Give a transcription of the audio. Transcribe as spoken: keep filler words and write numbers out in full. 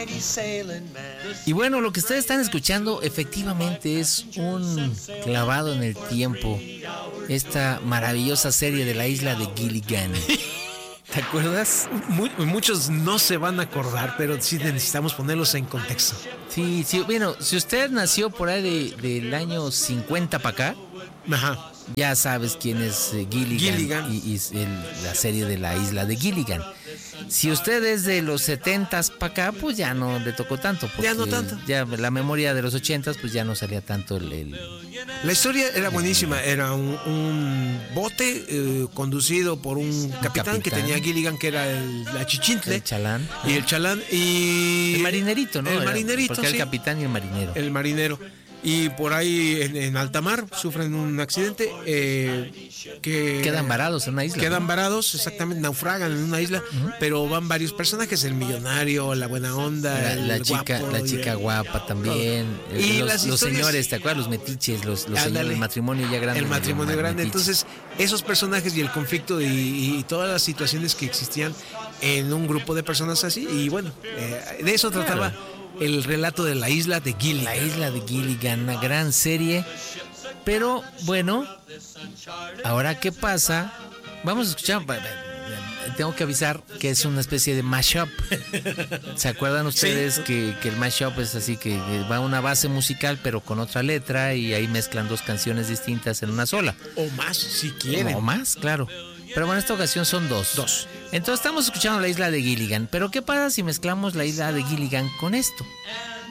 Y bueno, lo que ustedes están escuchando efectivamente es un clavado en el tiempo. Esta maravillosa serie de la isla de Gilligan. ¿Te acuerdas? Muy, muchos no se van a acordar, pero sí necesitamos ponerlos en contexto. Sí, sí, bueno, si usted nació por ahí de, del año cincuenta para acá, ajá, ya sabes quién es eh, Gilligan, Gilligan. y, y el, la serie de la isla de Gilligan. Si usted es de los setentas para acá, pues ya no le tocó tanto. Ya no tanto. Ya la memoria de los ochentas, pues ya no salía tanto el... el la historia era buenísima. Era un, un bote eh, conducido por un, un capitán, capitán que tenía Gilligan, que era el, la Chichintle. El Chalán. Y el Chalán y... El marinerito, ¿no? El era, marinerito, porque sí. El capitán y el marinero. El marinero. Y por ahí en, en alta mar sufren un accidente eh, que quedan varados en una isla. Quedan ¿no? varados, exactamente, naufragan en una isla, uh-huh. pero van varios personajes, el millonario, la buena onda, la, el la chica, guapo, la chica el, guapa también, el, y los, las los historias, señores, ¿te acuerdas? Los metiches, los, los señores, el matrimonio ya grande. El matrimonio grande, entonces esos personajes y el conflicto y, y todas las situaciones que existían en un grupo de personas así, y bueno, eh, de eso trataba. Claro. El relato de la isla de Gilligan. La isla de Gilligan, una gran serie. Pero bueno, ahora qué pasa. Vamos a escuchar. Tengo que avisar que es una especie de mashup. ¿Se acuerdan ustedes sí. que, que el mashup es así, que va a una base musical pero con otra letra y ahí mezclan dos canciones distintas en una sola? O más, si quieren. O más, claro. Pero bueno, en esta ocasión son dos. Dos. Entonces estamos escuchando la isla de Gilligan. Pero ¿qué pasa si mezclamos la isla de Gilligan con esto?